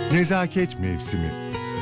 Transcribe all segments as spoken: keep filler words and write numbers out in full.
Nezaket mevsimi.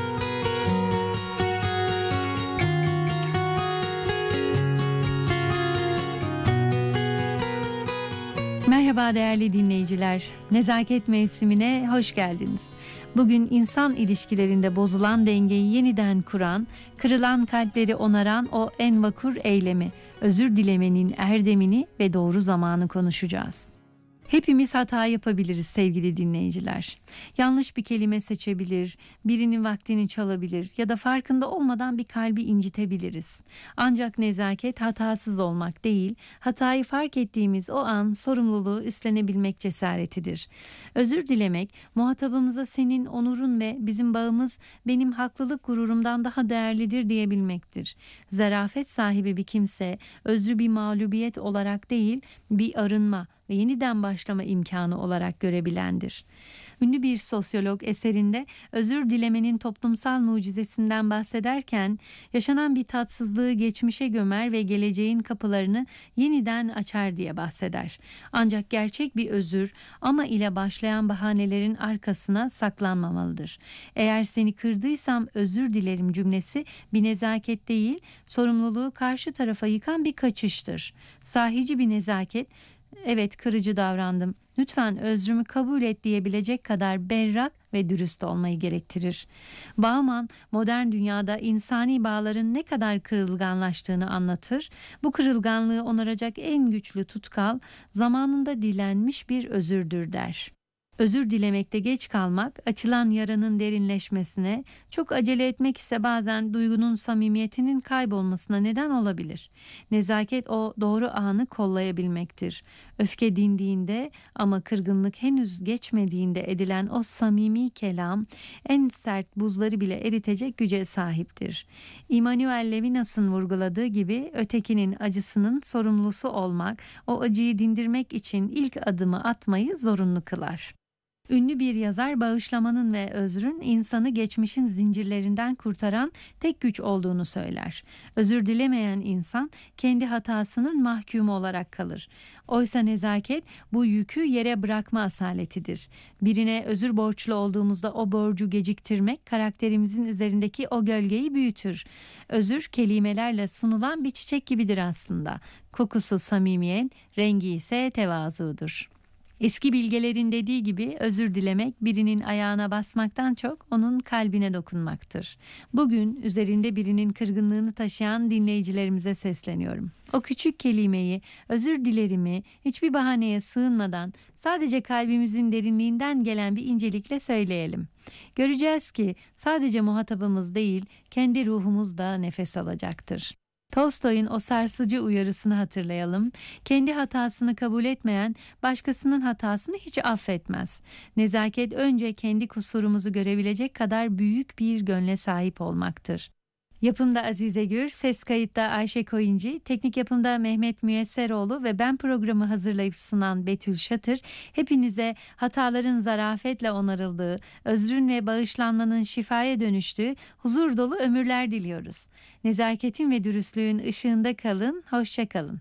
Merhaba değerli dinleyiciler. Nezaket mevsimine hoş geldiniz. Bugün insan ilişkilerinde bozulan dengeyi yeniden kuran, kırılan kalpleri onaran o en vakur eylemi, özür dilemenin erdemini ve doğru zamanı konuşacağız. Hepimiz hata yapabiliriz sevgili dinleyiciler. Yanlış bir kelime seçebilir, birinin vaktini çalabilir ya da farkında olmadan bir kalbi incitebiliriz. Ancak nezaket hatasız olmak değil, hatayı fark ettiğimiz o an sorumluluğu üstlenebilmek cesaretidir. Özür dilemek, muhatabımıza senin onurun ve bizim bağımız benim haklılık gururumdan daha değerlidir diyebilmektir. Zarafet sahibi bir kimse, özrü bir mağlubiyet olarak değil, bir arınma ve yeniden başlama imkanı olarak görebilendir. Ünlü bir sosyolog eserinde özür dilemenin toplumsal mucizesinden bahsederken yaşanan bir tatsızlığı geçmişe gömer ve geleceğin kapılarını yeniden açar diye bahseder. Ancak gerçek bir özür ama ile başlayan bahanelerin arkasına saklanmamalıdır. Eğer seni kırdıysam özür dilerim cümlesi bir nezaket değil, sorumluluğu karşı tarafa yıkan bir kaçıştır. Sahici bir nezaket, evet kırıcı davrandım, lütfen özrümü kabul et diyebilecek kadar berrak ve dürüst olmayı gerektirir. Bauman modern dünyada insani bağların ne kadar kırılganlaştığını anlatır. Bu kırılganlığı onaracak en güçlü tutkal zamanında dilenmiş bir özürdür der. Özür dilemekte geç kalmak, açılan yaranın derinleşmesine, çok acele etmek ise bazen duygunun samimiyetinin kaybolmasına neden olabilir. Nezaket o doğru anı kollayabilmektir. Öfke dindiğinde ama kırgınlık henüz geçmediğinde edilen o samimi kelam, en sert buzları bile eritecek güce sahiptir. Immanuel Levinas'ın vurguladığı gibi ötekinin acısının sorumlusu olmak, o acıyı dindirmek için ilk adımı atmayı zorunlu kılar. Ünlü bir yazar bağışlamanın ve özrün insanı geçmişin zincirlerinden kurtaran tek güç olduğunu söyler. Özür dilemeyen insan kendi hatasının mahkumu olarak kalır. Oysa nezaket bu yükü yere bırakma asaletidir. Birine özür borçlu olduğumuzda o borcu geciktirmek karakterimizin üzerindeki o gölgeyi büyütür. Özür kelimelerle sunulan bir çiçek gibidir aslında. Kokusu samimiyet, rengi ise tevazudur. Eski bilgelerin dediği gibi özür dilemek birinin ayağına basmaktan çok onun kalbine dokunmaktır. Bugün üzerinde birinin kırgınlığını taşıyan dinleyicilerimize sesleniyorum. O küçük kelimeyi, özür dilerimi hiçbir bahaneye sığınmadan sadece kalbimizin derinliğinden gelen bir incelikle söyleyelim. Göreceğiz ki sadece muhatabımız değil, kendi ruhumuz da nefes alacaktır. Tolstoy'un o sarsıcı uyarısını hatırlayalım. Kendi hatasını kabul etmeyen başkasının hatasını hiç affetmez. Nezaket önce kendi kusurumuzu görebilecek kadar büyük bir gönle sahip olmaktır. Yapımda Azize Gür, ses kayıtta Ayşe Koyuncu, teknik yapımda Mehmet Müyesseroğlu ve ben programı hazırlayıp sunan Betül Şatır, hepinize hataların zarafetle onarıldığı, özrün ve bağışlanmanın şifaya dönüştüğü huzur dolu ömürler diliyoruz. Nezaketin ve dürüstlüğün ışığında kalın, hoşça kalın.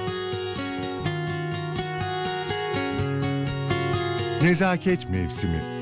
Nezaket mevsimi.